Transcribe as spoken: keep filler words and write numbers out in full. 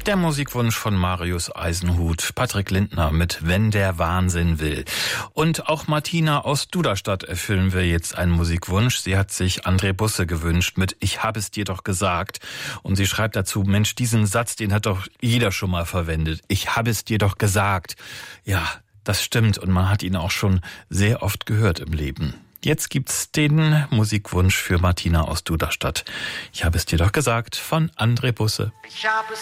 Der Musikwunsch von Marius Eisenhut, Patrick Lindner mit Wenn der Wahnsinn will. Und auch Martina aus Duderstadt erfüllen wir jetzt einen Musikwunsch. Sie hat sich André Busse gewünscht mit Ich hab es dir doch gesagt. Und sie schreibt dazu, Mensch, diesen Satz, den hat doch jeder schon mal verwendet. Ich hab es dir doch gesagt. Ja, das stimmt und man hat ihn auch schon sehr oft gehört im Leben. Jetzt gibt's den Musikwunsch für Martina aus Duderstadt. Ich habe es dir doch gesagt von André Busse. Ich habe es